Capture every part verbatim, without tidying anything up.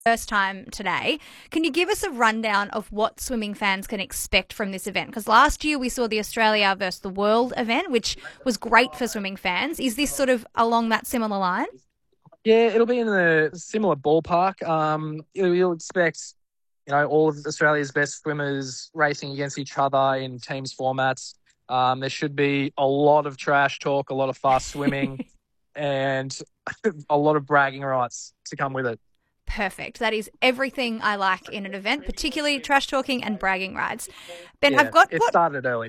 first time today. Can you give us a rundown of what swimming fans can expect from this event? Because last year we saw the Australia versus the World event, which was great for swimming fans. Is this sort of along that similar line? Yeah, it'll be in a similar ballpark. Um, you'll, you'll expect, you know, all of Australia's best swimmers racing against each other in teams formats. Um, there should be a lot of trash talk, a lot of fast swimming, and a lot of bragging rights to come with it. Perfect. That is everything I like in an event, particularly trash talking and bragging rights. Ben, Yeah, I've got it what... started early.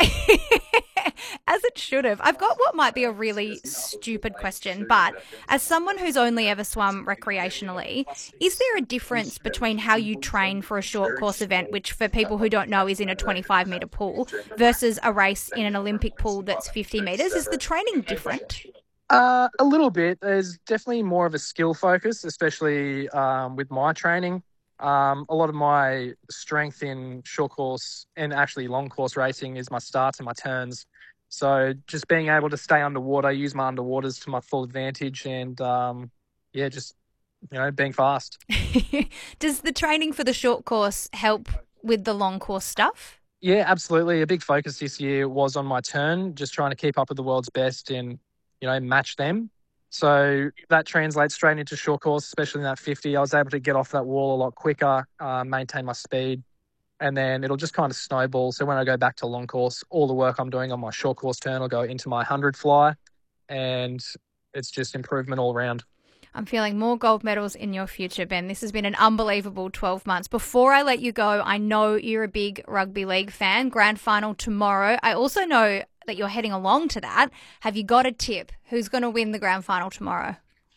As it should have. I've got what might be a really stupid question, but as someone who's only ever swum recreationally, is there a difference between how you train for a short course event, which for people who don't know is in a twenty-five metre pool, versus a race in an Olympic pool that's fifty metres? Is the training different? Uh, a little bit. There's definitely more of a skill focus, especially um, with my training. Um, a lot of my strength in short course and actually long course racing is my starts and my turns. So just being able to stay underwater, use my underwaters to my full advantage and, um, yeah, just, you know, being fast. Does the training for the short course help with the long course stuff? Yeah, absolutely. A big focus this year was on my turn, just trying to keep up with the world's best and, you know, match them. So that translates straight into short course, especially in that fifty. I was able to get off that wall a lot quicker, uh, maintain my speed, and then it'll just kind of snowball. So when I go back to long course, all the work I'm doing on my short course turn will go into my one hundred fly, and it's just improvement all around. I'm feeling more gold medals in your future, Ben. This has been an unbelievable twelve months. Before I let you go, I know you're a big rugby league fan. Grand final tomorrow. I also know that you're heading along to that. Have you got a tip? Who's going to win the grand final tomorrow?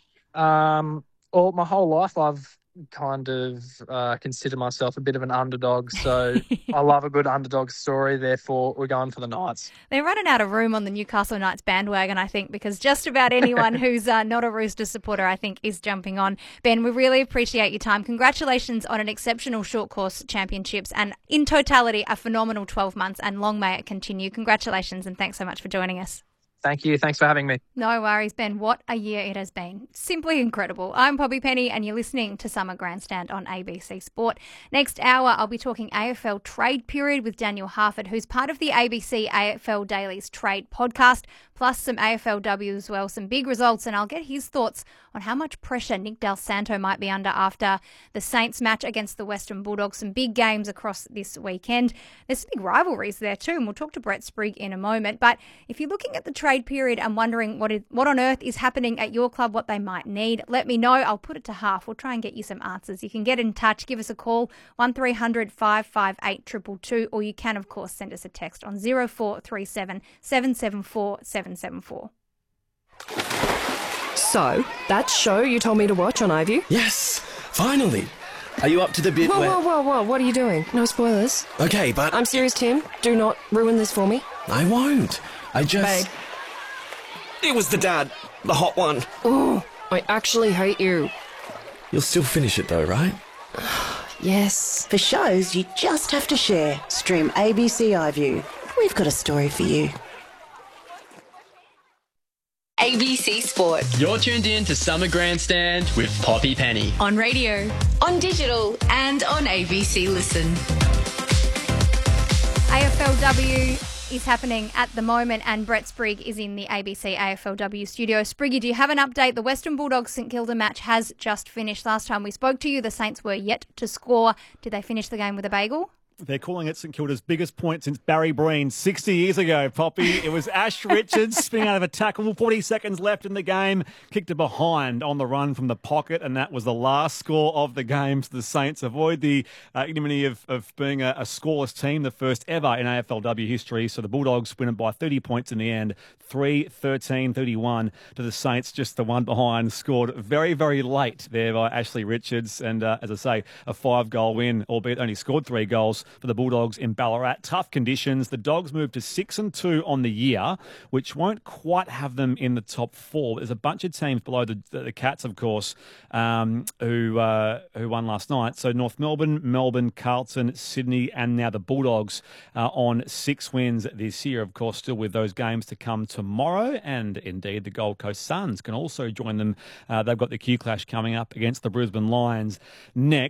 Um, well, my whole life I've kind of uh, considered myself a bit of an underdog. So I love a good underdog story. Therefore, we're going for the Knights. They're running out of room on the Newcastle Knights bandwagon, I think, because just about anyone who's uh, not a Rooster supporter, I think, is jumping on. Ben, we really appreciate your time. Congratulations on an exceptional short course championships and in totality, a phenomenal twelve months, and long may it continue. Congratulations and thanks so much for joining us. Thank you. Thanks for having me. No worries, Ben. What a year it has been. Simply incredible. I'm Poppy Penny and you're listening to Summer Grandstand on A B C Sport. Next hour, I'll be talking A F L trade period with Daniel Harford, who's part of the A B C A F L Daily's trade podcast, plus some A F L W as well, some big results, and I'll get his thoughts on how much pressure Nick Del Santo might be under after the Saints match against the Western Bulldogs. Some big games across this weekend. There's some big rivalries there too, and we'll talk to Brett Sprigg in a moment. But if you're looking at the trade period and wondering what is, what on earth is happening at your club, what they might need, let me know. I'll put it to half. We'll try and get you some answers. You can get in touch, give us a call, one three hundred five five eight two two two, or you can, of course, send us a text on zero four three seven seven seven four seven seven four. So, that show you told me to watch on iView? Yes, finally. Are you up to the bit whoa, where... Whoa, whoa, whoa, what are you doing? No spoilers. Okay, but... I'm serious, Tim. Do not ruin this for me. I won't. I just... Babe. It was the dad. The hot one. Oh, I actually hate you. You'll still finish it though, right? Yes. For shows you just have to share, stream A B C iView. We've got a story for you. A B C Sport. You're tuned in to Summer Grandstand with Poppy Penny. On radio, on digital, and on A B C Listen. A F L W is happening at the moment and Brett Sprigg is in the A B C A F L W studio. Spriggy, do you have an update? The Western Bulldogs St Kilda match has just finished. Last time we spoke to you, the Saints were yet to score. Did they finish the game with a bagel? They're calling it St Kilda's biggest point since Barry Breen sixty years ago, Poppy. It was Ash Richards spinning out of a tackle, forty seconds left in the game, kicked it behind on the run from the pocket, and that was the last score of the game. So the Saints avoid the uh, ignominy of, of being a, a scoreless team, the first ever in A F L W history. So the Bulldogs win it by thirty points in the end, three thirteen thirty-one to the Saints, just the one behind, scored very, very late there by Ashley Richards. And uh, as I say, a five-goal win, albeit only scored three goals for the Bulldogs in Ballarat. Tough conditions. The Dogs moved to six and two on the year, which won't quite have them in the top four. There's a bunch of teams below the, the, the Cats, of course, um, who uh, who won last night. So North Melbourne, Melbourne, Carlton, Sydney, and now the Bulldogs uh, on six wins this year. Of course, still with those games to come tomorrow, and indeed the Gold Coast Suns can also join them. Uh, they've got the Q Clash coming up against the Brisbane Lions next.